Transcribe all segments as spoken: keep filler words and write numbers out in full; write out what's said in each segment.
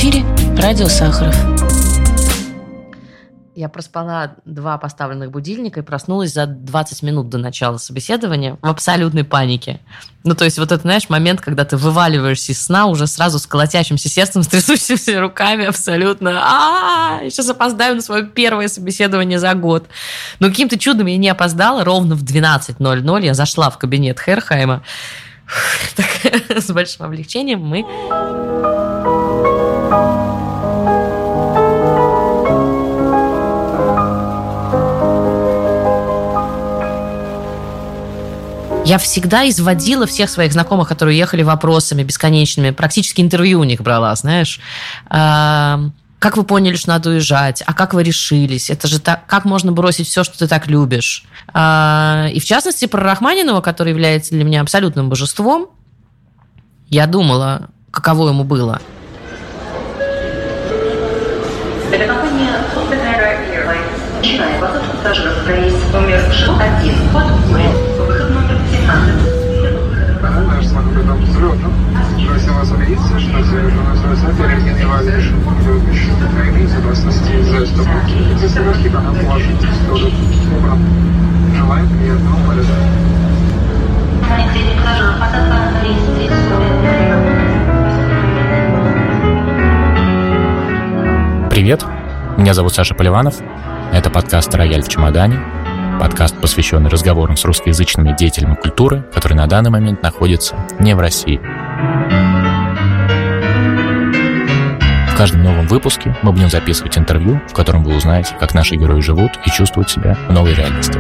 эфире радио Сахаров. Я проспала два поставленных будильника и проснулась за двадцать минут до начала собеседования в абсолютной панике. Ну, то есть вот это, знаешь, момент, когда ты вываливаешься из сна уже сразу с колотящимся сердцем, с трясущимися руками абсолютно. А-а-а! Сейчас опоздаю на свое первое собеседование за год. Но каким-то чудом я не опоздала. Ровно в двенадцать ноль ноль я зашла в кабинет Херхайма. С большим облегчением мы... Я всегда изводила всех своих знакомых, которые ехали вопросами бесконечными, практически интервью у них брала, знаешь. А, как вы поняли, что надо уезжать? А как вы решились? Это же так, как можно бросить все, что ты так любишь? А, и в частности, про Рахманинова, который является для меня абсолютным божеством, я думала, каково ему было. Это компания Supernair Airlines. Начиная посадку пассажиров на рейс номер шестьсот один под выход номер семнадцать. Наш самолет придом к взлету. Просим вас убедиться, что все вернулись высоты реагировали на безопасности за стопу. За сырожки канал положить в сторону. Желаем приятного полета. Алексей пассажиров, посадка на рейс тридцать. Привет, меня зовут Саша Поливанов. Это подкаст «Рояль в чемодане». Подкаст, посвященный разговорам с русскоязычными деятелями культуры, которые на данный момент находятся не в России. В каждом новом выпуске мы будем записывать интервью, в котором вы узнаете, как наши герои живут и чувствуют себя в новой реальности.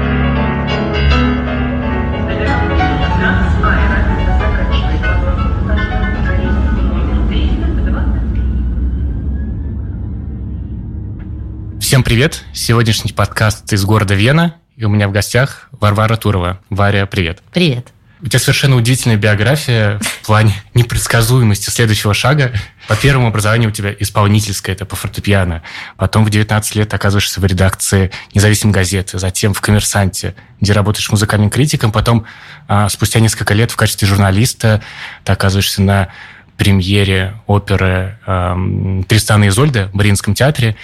Всем привет! Сегодняшний подкаст из города Вена, и у меня в гостях Варвара Турова. Варя, привет! Привет! У тебя совершенно удивительная биография в плане непредсказуемости следующего шага. По первому образованию у тебя исполнительское, это по фортепиано. Потом в девятнадцать лет оказываешься в редакции независимой газеты, затем в «Коммерсанте», где работаешь музыкальным критиком. Потом, спустя несколько лет, в качестве журналиста ты оказываешься на премьере оперы «Тристан и Изольда» в Мариинском театре.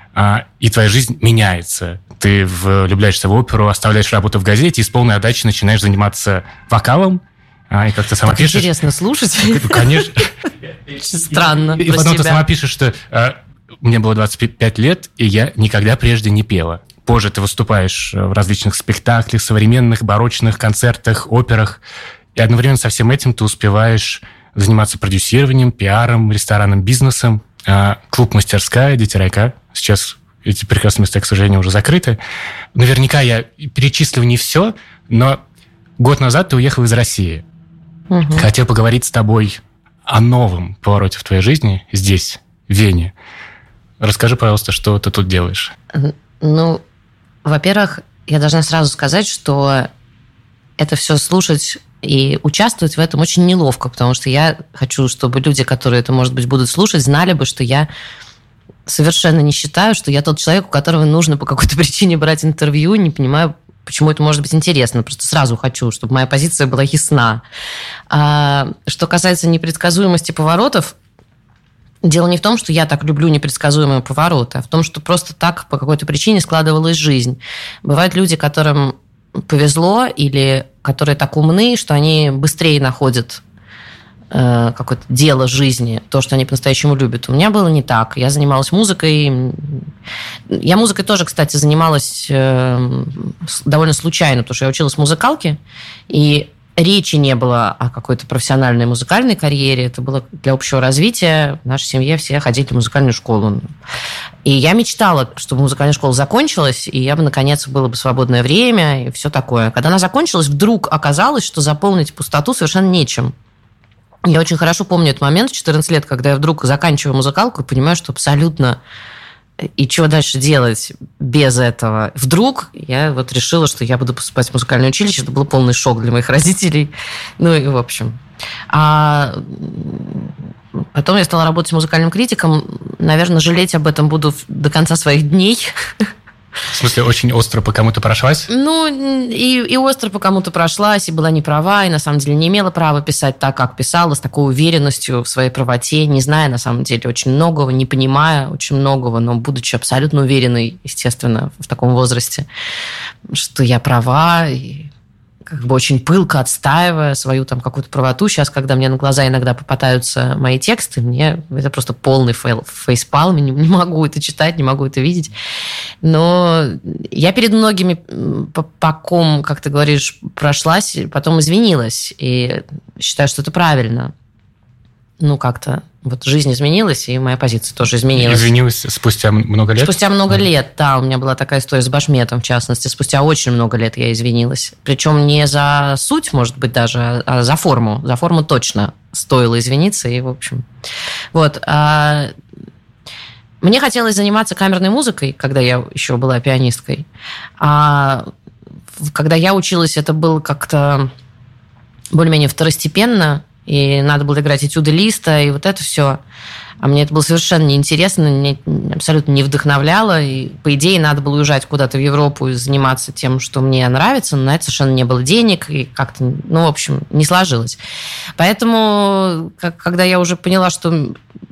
И твоя жизнь меняется. Ты влюбляешься в оперу, оставляешь работу в газете и с полной отдачей начинаешь заниматься вокалом. И как ты сама так пишешь... интересно слушать. Конечно. Странно. И потом ты сама пишешь, что мне было двадцать пять лет, и я никогда прежде не пела. Позже ты выступаешь в различных спектаклях, современных, барочных, концертах, операх. И одновременно со всем этим ты успеваешь заниматься продюсированием, пиаром, ресторанным бизнесом. Клуб-мастерская, Дети Райка. Сейчас эти прекрасные места, к сожалению, уже закрыты. Наверняка я перечислю не все, но год назад ты уехал из России. Угу. Хотел поговорить с тобой о новом повороте в твоей жизни здесь, в Вене. Расскажи, пожалуйста, что ты тут делаешь? Ну, во-первых, я должна сразу сказать, что это все слушать и участвовать в этом очень неловко, потому что я хочу, чтобы люди, которые это, может быть, будут слушать, знали бы, что я совершенно не считаю, что я тот человек, у которого нужно по какой-то причине брать интервью, не понимаю, почему это может быть интересно. Просто сразу хочу, чтобы моя позиция была ясна. А что касается непредсказуемости поворотов, дело не в том, что я так люблю непредсказуемые повороты, а в том, что просто так по какой-то причине складывалась жизнь. Бывают люди, которым повезло или которые так умны, что они быстрее находят э, какое-то дело жизни, то, что они по-настоящему любят. У меня было не так. Я занималась музыкой. Я музыкой тоже, кстати, занималась э, довольно случайно, потому что я училась в музыкалке, и речи не было о какой-то профессиональной музыкальной карьере. Это было для общего развития. В нашей семье все ходили в музыкальную школу. И я мечтала, чтобы музыкальная школа закончилась, и я бы, наконец, было бы свободное время и все такое. Когда она закончилась, вдруг оказалось, что заполнить пустоту совершенно нечем. Я очень хорошо помню этот момент в четырнадцать лет, когда я вдруг заканчиваю музыкалку и понимаю, что абсолютно... И чего дальше делать без этого? Вдруг я вот решила, что я буду поступать в музыкальное училище. Это был полный шок для моих родителей. Ну и в общем. А потом я стала работать музыкальным критиком. Наверное, жалеть об этом буду до конца своих дней. В смысле, очень остро по кому-то прошлась? Ну, и, и остро по кому-то прошлась, и была не права, и на самом деле не имела права писать так, как писала, с такой уверенностью в своей правоте, не зная на самом деле очень многого, не понимая очень многого, но будучи абсолютно уверенной, естественно, в таком возрасте, что я права, и как бы очень пылко отстаивая свою там какую-то правоту. Сейчас, когда мне на глаза иногда попадаются мои тексты, мне это просто полный фейл, фейспалм, не, не могу это читать, не могу это видеть. Но я перед многими, по, по ком, как ты говоришь, прошлась, потом извинилась. И считаю, что это правильно. Ну, как-то вот жизнь изменилась, и моя позиция тоже изменилась. Извинилась спустя много лет? Спустя много лет, да. У меня была такая история с Башметом, в частности. Спустя очень много лет я извинилась. Причем не за суть, может быть, даже, а за форму. За форму точно стоило извиниться, и, в общем... Вот. А... Мне хотелось заниматься камерной музыкой, когда я еще была пианисткой. А когда я училась, это было как-то более-менее второстепенно, и надо было играть этюды Листа, и вот это все. А мне это было совершенно неинтересно, меня абсолютно не вдохновляло. И, по идее, надо было уезжать куда-то в Европу и заниматься тем, что мне нравится, но на это совершенно не было денег, и как-то, ну, в общем, не сложилось. Поэтому, как, когда я уже поняла, что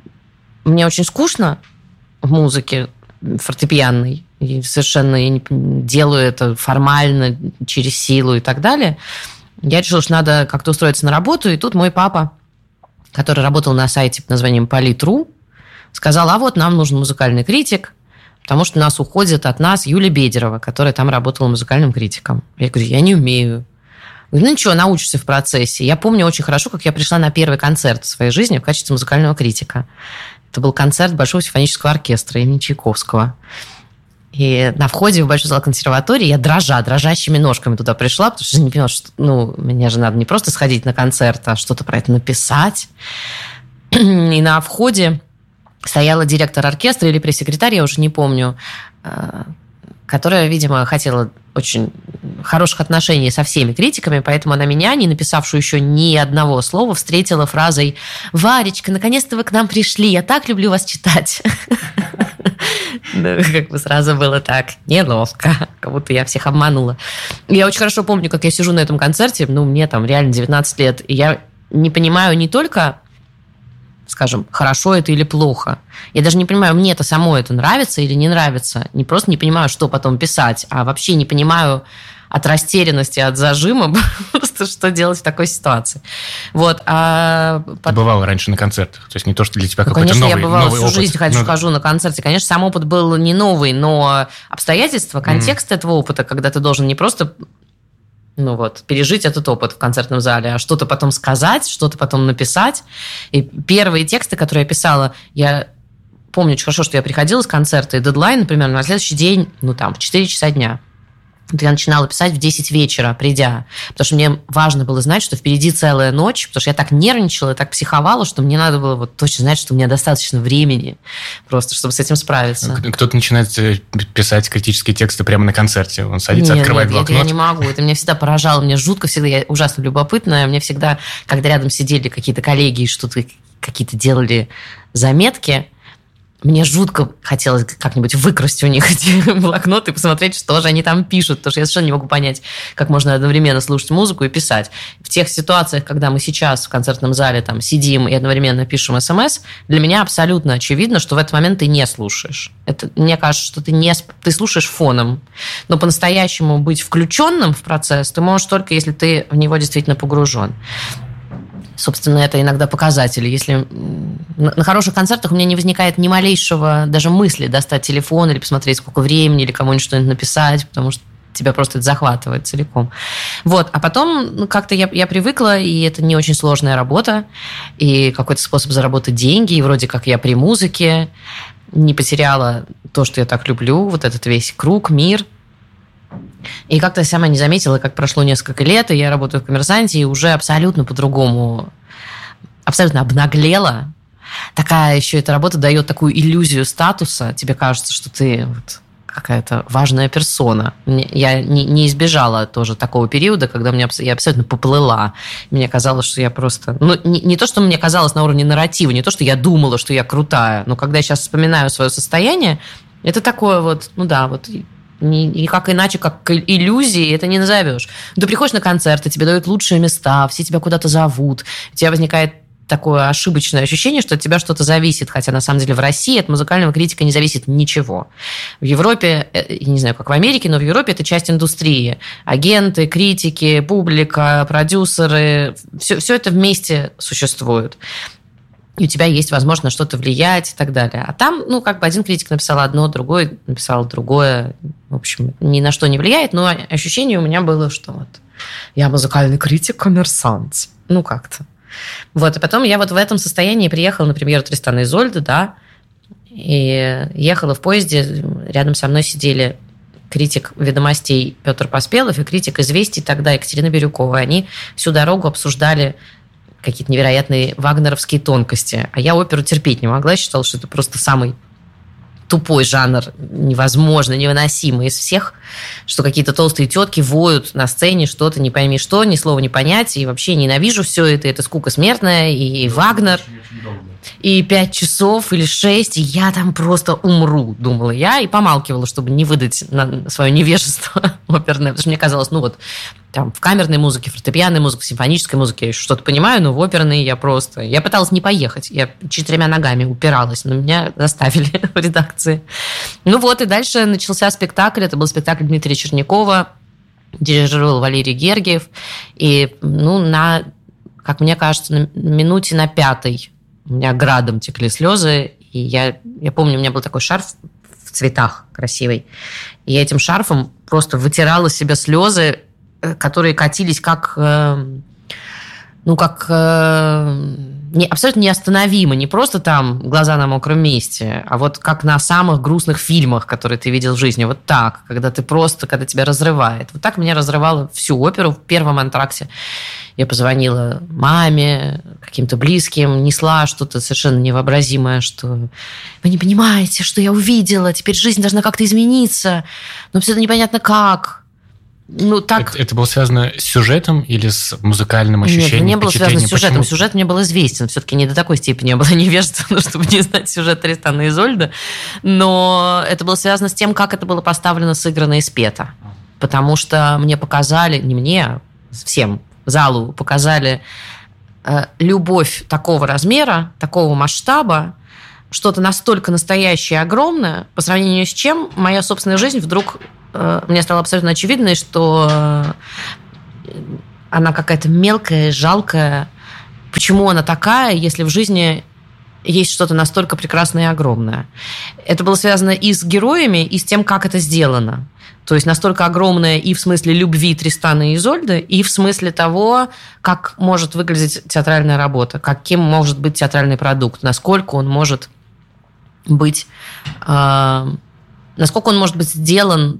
мне очень скучно в музыке фортепианной, и совершенно я не делаю это формально, через силу и так далее, я решила, что надо как-то устроиться на работу, и тут мой папа, который работал на сайте под названием Полит.ру, сказал, а вот нам нужен музыкальный критик, потому что у нас уходит от нас Юлия Бедерова, которая там работала музыкальным критиком. Я говорю, я не умею. Говорю, ну ничего, научишься в процессе. Я помню очень хорошо, как я пришла на первый концерт в своей жизни в качестве музыкального критика. Это был концерт Большого симфонического оркестра имени Чайковского. И на входе в большой зал консерватории я дрожа, дрожащими ножками туда пришла, потому что я не поняла, что ну, мне же надо не просто сходить на концерт, а что-то про это написать. И на входе стояла директор оркестра или пресс-секретарь, я уже не помню, которая, видимо, хотела очень хороших отношений со всеми критиками, поэтому она меня, не написавшую еще ни одного слова, встретила фразой «Варечка, наконец-то вы к нам пришли, я так люблю вас читать». Ну, как бы сразу было так неловко, как будто я всех обманула. Я очень хорошо помню, как я сижу на этом концерте, ну, мне там реально девятнадцать лет, и я не понимаю не только, скажем, хорошо это или плохо. Я даже не понимаю, мне это само это нравится или не нравится. Не просто не понимаю, что потом писать, а вообще не понимаю от растерянности, от зажима, просто что делать в такой ситуации. Вот. А... Ты бывала раньше на концертах? То есть не то, что для тебя ну, какой-то конечно, новый, я бывала новый всю опыт. жизнь, хожу, ну... хожу на концерте. Конечно, сам опыт был не новый, но обстоятельства, контекст mm-hmm. этого опыта, когда ты должен не просто ну вот, пережить этот опыт в концертном зале, а что-то потом сказать, что-то потом написать. И первые тексты, которые я писала, я помню очень хорошо, что я приходила с концерта, и дедлайн, например, на следующий день, ну там, в четыре часа дня. Вот я начинала писать в десять вечера, придя, потому что мне важно было знать, что впереди целая ночь, потому что я так нервничала, так психовала, что мне надо было вот точно знать, что у меня достаточно времени просто, чтобы с этим справиться. Кто-то начинает писать критические тексты прямо на концерте, он садится, нет, открывает нет, блокнот. Нет, я не могу, это меня всегда поражало, мне жутко всегда, я ужасно любопытная, мне всегда, когда рядом сидели какие-то коллеги и что-то какие-то делали заметки, мне жутко хотелось как-нибудь выкрасть у них эти блокноты и посмотреть, что же они там пишут, потому что я совершенно не могу понять, как можно одновременно слушать музыку и писать. В тех ситуациях, когда мы сейчас в концертном зале там сидим и одновременно пишем смс, для меня абсолютно очевидно, что в этот момент ты не слушаешь. Это, мне кажется, что ты, не, ты слушаешь фоном. Но по-настоящему быть включенным в процесс ты можешь только, если ты в него действительно погружен. Собственно, это иногда показатель. Если на хороших концертах у меня не возникает ни малейшего даже мысли достать телефон или посмотреть, сколько времени, или кому-нибудь что-нибудь написать, потому что тебя просто это захватывает целиком. Вот. А потом ну, как-то я, я привыкла, и это не очень сложная работа, и какой-то способ заработать деньги, и вроде как я при музыке не потеряла то, что я так люблю, вот этот весь круг, мир. И как-то я сама не заметила, как прошло несколько лет, и я работаю в «Коммерсанте», и уже абсолютно по-другому, абсолютно обнаглела. Такая еще эта работа дает такую иллюзию статуса. Тебе кажется, что ты вот какая-то важная персона. Я не, не избежала тоже такого периода, когда мне, я абсолютно поплыла. Мне казалось, что я просто... Ну, не, не то, что мне казалось на уровне нарратива, не то, что я думала, что я крутая, но когда я сейчас вспоминаю свое состояние, это такое вот, ну да, вот... Никак иначе, как иллюзии, это не назовешь. Ты приходишь на концерты, тебе дают лучшие места, все тебя куда-то зовут, у тебя возникает такое ошибочное ощущение, что от тебя что-то зависит, хотя на самом деле в России от музыкального критика не зависит ничего. В Европе, я не знаю, как в Америке, но в Европе это часть индустрии. Агенты, критики, публика, продюсеры, все, все это вместе существует. И у тебя есть возможность на что-то влиять и так далее. А там, ну, как бы один критик написал одно, другой написал другое. В общем, ни на что не влияет, но ощущение у меня было, что вот я музыкальный критик-коммерсант. Ну, как-то. Вот, и потом я вот в этом состоянии приехала на премьеру Тристана и Изольды, да, и ехала в поезде, рядом со мной сидели критик «Ведомостей» Петр Поспелов и критик «Известий» тогда Екатерина Бирюкова. Они всю дорогу обсуждали какие-то невероятные вагнеровские тонкости, а я оперу терпеть не могла, считала, что это просто самый тупой жанр, невозможно, невыносимый из всех, что какие-то толстые тетки воют на сцене что-то, не пойми что, ни слова не понять, и вообще ненавижу все это, это скука смертная, и Вагнер, и пять часов или шесть, и я там просто умру, думала я, и помалкивала, чтобы не выдать на свое невежество оперное, потому что мне казалось, ну вот, там, в камерной музыке, фортепианной музыке, симфонической музыке я еще что-то понимаю, но в оперной я просто... Я пыталась не поехать, я четырьмя ногами упиралась, но меня заставили в редакции. Ну вот, и дальше начался спектакль, это был спектакль Дмитрия Чернякова, дирижировал Валерий Гергиев, и, ну, на, как мне кажется, на минуте на пятой у меня градом текли слезы, и я, я помню, у меня был такой шарф в цветах красивый, и я этим шарфом просто вытирала себе слезы, которые катились как, ну, как не, абсолютно неостановимо, не просто там глаза на мокром месте, а вот как на самых грустных фильмах, которые ты видел в жизни. Вот так, когда ты просто, когда тебя разрывает. Вот так меня разрывало всю оперу в первом антракте. Я позвонила маме, каким-то близким, несла что-то совершенно невообразимое, что вы не понимаете, что я увидела, теперь жизнь должна как-то измениться, но все это непонятно как. Ну, так... это, это было связано с сюжетом или с музыкальным ощущением? Нет, не было связано с сюжетом. Почему? Сюжет мне был известен. Все-таки не до такой степени я была невежественна, чтобы не знать сюжет Тристана и Изольды. Но это было связано с тем, как это было поставлено, сыграно и спето. Потому что мне показали, не мне, а всем залу показали э, любовь такого размера, такого масштаба, что-то настолько настоящее и огромное, по сравнению с чем моя собственная жизнь вдруг... Мне стало абсолютно очевидно, что она какая-то мелкая, жалкая. Почему она такая, если в жизни есть что-то настолько прекрасное и огромное? Это было связано и с героями, и с тем, как это сделано. То есть настолько огромное и в смысле любви Тристана и Изольды, и в смысле того, как может выглядеть театральная работа, каким может быть театральный продукт, насколько он может быть, э, насколько он может быть сделан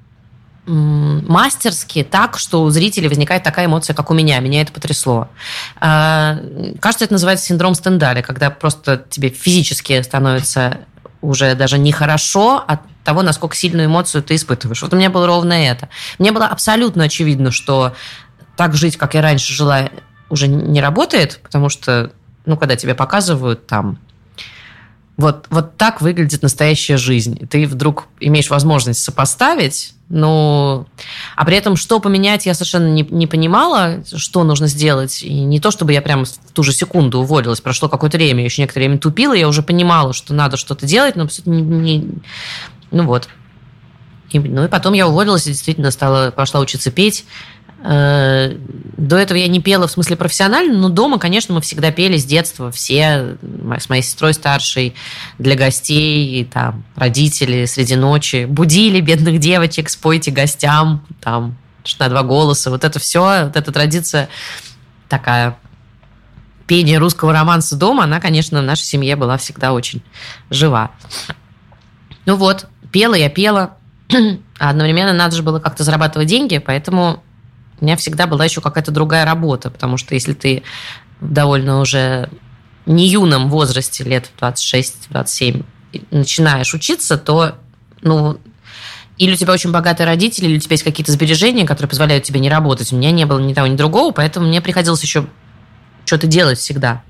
мастерски так, что у зрителей возникает такая эмоция, как у меня. Меня это потрясло. Кажется, это называется синдром Стендаля, когда просто тебе физически становится уже даже нехорошо от того, насколько сильную эмоцию ты испытываешь. Вот у меня было ровно это. Мне было абсолютно очевидно, что так жить, как я раньше жила, уже не работает, потому что, ну, когда тебе показывают там, вот, вот так выглядит настоящая жизнь. И ты вдруг имеешь возможность сопоставить, ну, а при этом, что поменять, я совершенно не, не понимала, что нужно сделать. И не то, чтобы я прямо в ту же секунду уволилась, прошло какое-то время, я еще некоторое время тупила, я уже понимала, что надо что-то делать, но не, не... ну вот. И, ну и потом я уволилась и действительно стала, пошла учиться петь. До этого я не пела в смысле профессионально, но дома, конечно, мы всегда пели с детства, все, с моей сестрой старшей, для гостей, там, родители среди ночи, будили бедных девочек, спойте гостям, там, на два голоса, вот это все, вот эта традиция такая, пение русского романса дома, она, конечно, в нашей семье была всегда очень жива. Ну вот, пела я, пела, а одновременно надо же было как-то зарабатывать деньги, поэтому... У меня всегда была еще какая-то другая работа, потому что если ты в довольно уже не юном возрасте, лет двадцать шесть двадцать семь, начинаешь учиться, то, ну, или у тебя очень богатые родители, или у тебя есть какие-то сбережения, которые позволяют тебе не работать. У меня не было ни того, ни другого, поэтому мне приходилось еще что-то делать всегда.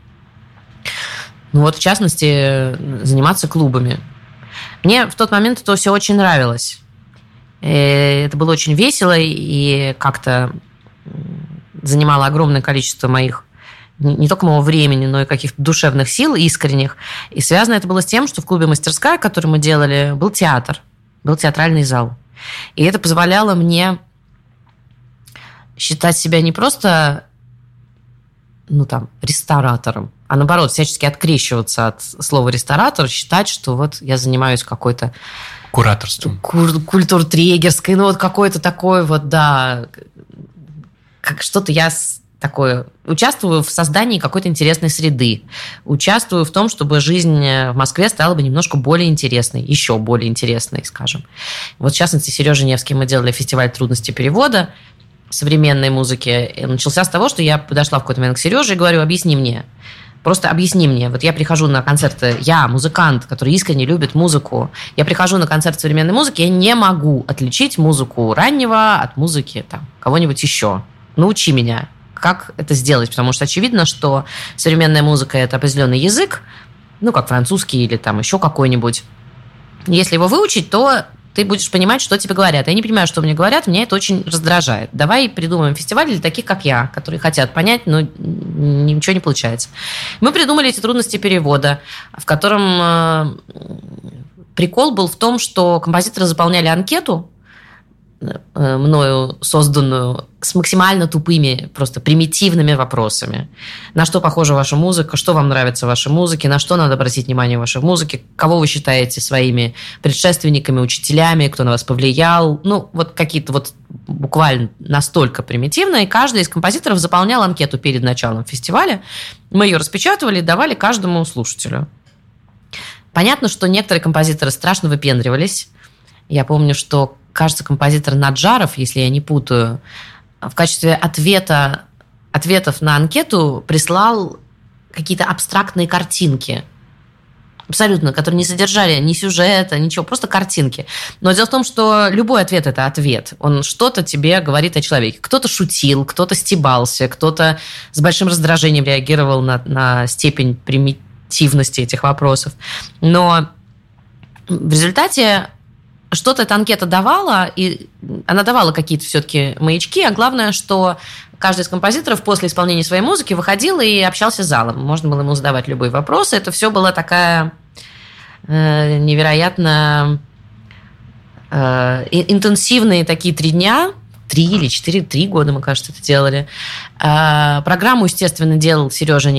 Ну вот, в частности, заниматься клубами. Мне в тот момент это все очень нравилось. Это было очень весело и как-то занимало огромное количество моих не только моего времени, но и каких-то душевных сил искренних. И связано это было с тем, что в клубе «Мастерская», который мы делали, был театр, был театральный зал. И это позволяло мне считать себя не просто, ну, там, ресторатором, а наоборот, всячески открещиваться от слова «ресторатор», считать, что вот я занимаюсь какой-то кураторством, культуртрегерской, ну, вот какой-то такой вот, да, как что-то я такое, участвую в создании какой-то интересной среды, участвую в том, чтобы жизнь в Москве стала бы немножко более интересной, еще более интересной, скажем. Вот, в частности, Сережа Невский мы делали фестиваль трудностей перевода современной музыки. И начался с того, что я подошла в какой-то момент к Сереже и говорю: объясни мне, просто объясни мне. Вот я прихожу на концерты, я музыкант, который искренне любит музыку, я прихожу на концерт современной музыки, я не могу отличить музыку раннего от музыки там кого-нибудь еще. Научи меня, как это сделать, потому что очевидно, что современная музыка – это определенный язык, ну, как французский или там еще какой-нибудь. Если его выучить, то ты будешь понимать, что тебе говорят. Я не понимаю, что мне говорят, меня это очень раздражает. Давай придумаем фестиваль для таких, как я, которые хотят понять, но ничего не получается. Мы придумали эти трудности перевода, в котором прикол был в том, что композиторы заполняли анкету, мною созданную, с максимально тупыми, просто примитивными вопросами. На что похожа ваша музыка, что вам нравится в вашей музыке, на что надо обратить внимание в вашей музыке, кого вы считаете своими предшественниками, учителями, кто на вас повлиял. Ну, вот какие-то вот буквально настолько примитивно. И каждый из композиторов заполнял анкету перед началом фестиваля. Мы ее распечатывали и давали каждому слушателю. Понятно, что некоторые композиторы страшно выпендривались. Я помню, что, кажется, композитор Наджаров, если я не путаю, в качестве ответа, ответов на анкету прислал какие-то абстрактные картинки. Абсолютно, которые не содержали ни сюжета, ничего, просто картинки. Но дело в том, что любой ответ – это ответ. Он что-то тебе говорит о человеке. Кто-то шутил, кто-то стебался, кто-то с большим раздражением реагировал на, на степень примитивности этих вопросов. Но в результате что-то эта анкета давала, и она давала какие-то все-таки маячки, а главное, что каждый из композиторов после исполнения своей музыки выходил и общался с залом. Можно было ему задавать любые вопросы. Это все была такая э, невероятно э, интенсивные такие три дня, три или четыре, три года, мы, кажется, это делали. Э, программу, естественно, делал Сережа